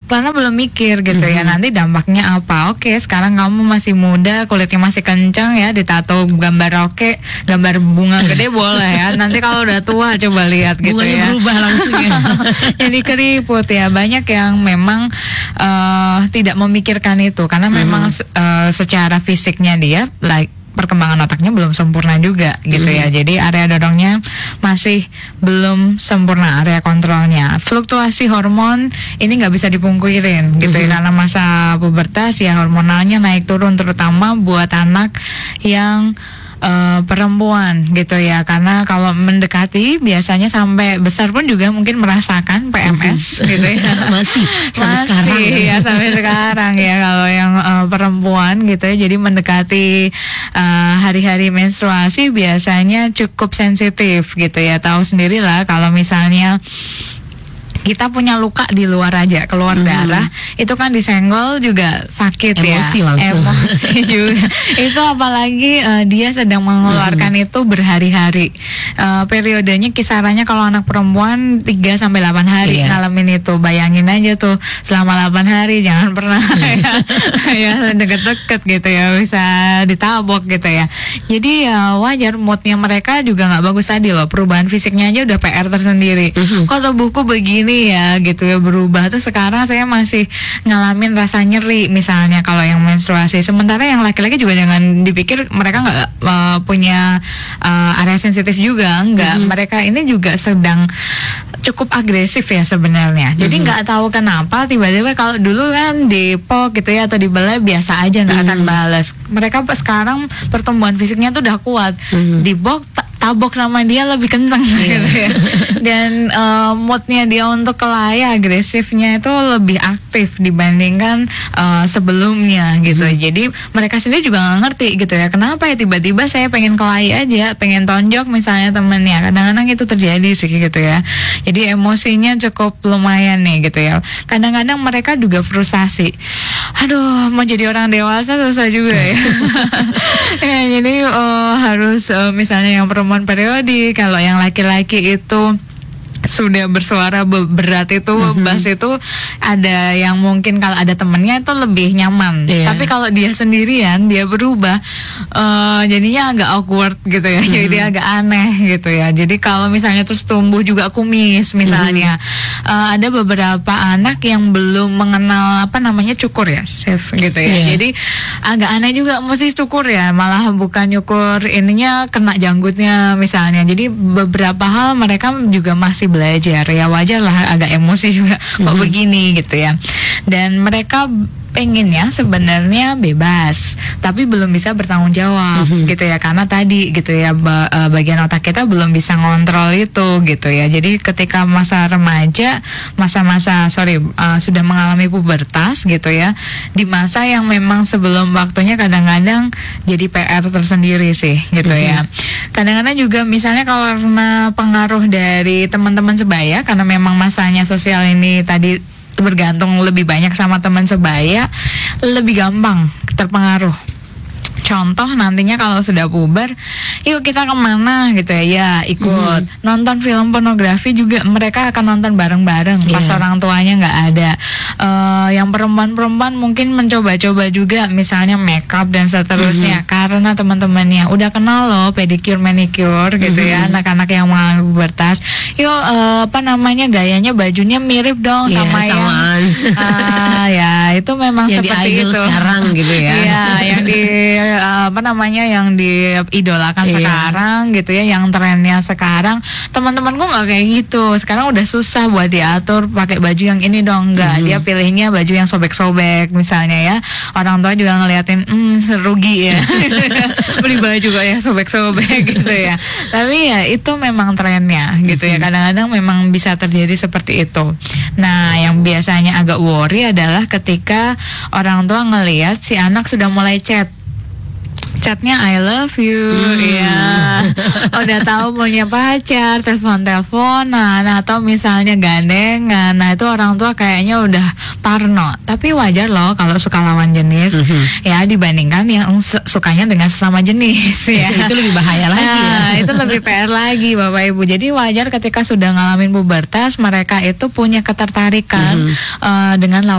karena belum mikir gitu ya nanti dampaknya apa. Oke, sekarang kamu masih muda, kulitnya masih kencang ya, ditato gambar gambar bunga gede boleh ya. Nanti kalau udah tua coba lihat gitu bunganya ya. berubah langsung ya. Jadi keriput ya. Banyak yang memang tidak memikirkan itu karena memang secara fisiknya dia perkembangan otaknya belum sempurna juga gitu ya. Jadi area dorongnya masih belum sempurna, area kontrolnya. Fluktuasi hormon ini nggak bisa dipungkirin gitu ya, karena masa pubertas ya hormonalnya naik turun, terutama buat anak yang perempuan gitu ya, karena kalau mendekati biasanya sampai besar pun juga mungkin merasakan PMS gitu ya. Masih sampai sekarang ya sampai sekarang ya kalau yang perempuan gitu ya. Jadi mendekati hari-hari menstruasi biasanya cukup sensitif gitu ya. Tahu sendirilah kalau misalnya kita punya luka di luar aja, keluar darah, itu kan disenggol juga sakit. Emosi ya langsung. Emosi juga. Itu apalagi dia sedang mengeluarkan itu berhari-hari. Periodenya kisarannya kalau anak perempuan 3-8 hari ngalamin itu. Bayangin aja tuh selama 8 hari, jangan pernah ya deket-deket gitu ya, bisa ditabok gitu ya. Jadi ya wajar moodnya mereka juga nggak bagus tadi loh. Perubahan fisiknya aja udah PR tersendiri. Kok tubuhku begini ya gitu ya, berubah tuh. Sekarang saya masih ngalamin rasa nyeri misalnya kalau yang menstruasi, sementara yang laki-laki juga jangan dipikir mereka nggak punya area sensitif juga, enggak. Mereka ini juga sedang cukup agresif ya sebenarnya. Jadi nggak tahu kenapa tiba-tiba kalau dulu kan dipok gitu ya atau dibelai biasa aja nggak akan balas. Mereka sekarang pertumbuhan fisiknya tuh udah kuat, dibok tabok sama dia lebih kenceng gitu ya. Dan moodnya dia untuk kelahi, agresifnya itu lebih aktif dibandingkan sebelumnya gitu. Jadi mereka sendiri juga nggak ngerti gitu ya, kenapa ya tiba-tiba saya pengen kelahi aja, pengen tonjok misalnya temennya. Kadang-kadang itu terjadi sih gitu ya. Jadi emosinya cukup lumayan nih gitu ya. Kadang-kadang mereka juga frustasi, aduh mau jadi orang dewasa susah juga ya. Ya jadi harus misalnya yang perempuan periodik, kalau yang laki-laki itu sudah bersuara berat itu, bass itu, ada yang mungkin kalau ada temennya itu lebih nyaman. Tapi kalau dia sendirian, dia berubah, jadinya agak awkward gitu ya. Jadi agak aneh gitu ya. Jadi kalau misalnya terus tumbuh juga kumis misalnya, ada beberapa anak yang belum mengenal apa namanya cukur ya, shave gitu ya. Jadi agak aneh juga mesti cukur ya, malah bukan nyukur ininya kena janggutnya misalnya. Jadi beberapa hal mereka juga masih belajar ya, wajar lah agak emosi juga kok begini gitu ya. Dan mereka pengennya sebenarnya bebas, tapi belum bisa bertanggung jawab gitu ya, karena tadi gitu ya bagian otak kita belum bisa ngontrol itu gitu ya. Jadi ketika masa remaja, sudah mengalami pubertas gitu ya, di masa yang memang sebelum waktunya kadang-kadang jadi PR tersendiri sih gitu ya. Kadang-kadang juga misalnya kalau karena pengaruh dari teman-teman sebaya, karena memang masanya sosial ini tadi bergantung lebih banyak sama teman sebaya, lebih gampang terpengaruh. Contoh nantinya kalau sudah puber, yuk kita kemana gitu ya, ikut. Nonton film pornografi juga mereka akan nonton bareng-bareng pas orang tuanya nggak ada. Yang perempuan-perempuan mungkin mencoba-coba juga misalnya makeup dan seterusnya, karena teman-temannya udah kenal loh pedicure manicure gitu ya, anak-anak yang mengalami pubertas. Yuk gayanya bajunya mirip dong sama yang ya itu memang yang seperti di idol itu sekarang gitu ya. Iya, yang di yang diidolakan sekarang gitu ya, yang trennya sekarang. Teman-temanku nggak kayak gitu. Sekarang udah susah buat diatur pakai baju yang ini dong, enggak. Dia pilihnya baju yang sobek-sobek misalnya ya. Orang tua juga ngeliatin rugi ya. Beli baju kok yang sobek-sobek gitu ya. Tapi ya itu memang trennya gitu ya. Kadang-kadang memang bisa terjadi seperti itu. Nah, yang biasanya agak worry adalah ketika orang tua ngelihat si anak sudah mulai chatnya I love you, ya, udah tahu punya pacar, telepon-teleponan, atau misalnya gandengan. Nah itu orang tua kayaknya udah parno. Tapi wajar loh kalau suka lawan jenis, ya dibandingkan yang sukanya dengan sesama jenis ya. Itu lebih bahaya lagi ya. Itu lebih PR lagi Bapak Ibu. Jadi wajar ketika sudah ngalamin pubertas, mereka itu punya ketertarikan dengan lawan